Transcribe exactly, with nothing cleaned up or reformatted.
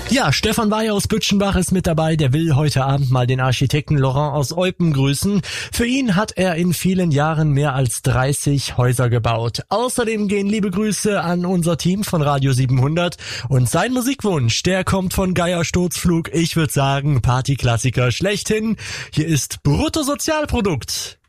Ja, Stefan Weyer aus Bütschenbach ist mit dabei. Der will heute Abend mal den Architekten Laurent aus Eupen grüßen. Für ihn hat er in vielen Jahren mehr als dreißig Häuser gebaut. Außerdem gehen liebe Grüße an unser Team von Radio siebenhundert. Und sein Musikwunsch, der kommt von Geier Sturzflug. Ich würde sagen, Partyklassiker schlechthin. Hier ist Bruttosozialprodukt.